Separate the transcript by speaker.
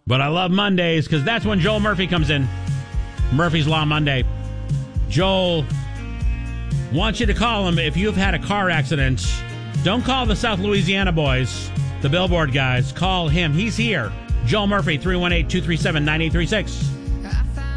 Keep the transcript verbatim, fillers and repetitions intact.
Speaker 1: But I love Mondays because that's when Joel Murphy comes in. Murphy's Law Monday. Joel wants you to call him if you've had a car accident. Don't call the South Louisiana boys, the Billboard guys. Call him. He's here. Joel Murphy, three one eight, two three seven, nine eight three six.